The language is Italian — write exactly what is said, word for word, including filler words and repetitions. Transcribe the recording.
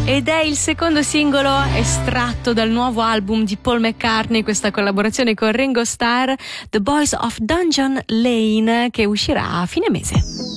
ed è il secondo singolo estratto dal nuovo album di Paul McCartney, questa collaborazione con Ringo Starr, The Boys of Dungeon Lane, che uscirà a fine mese.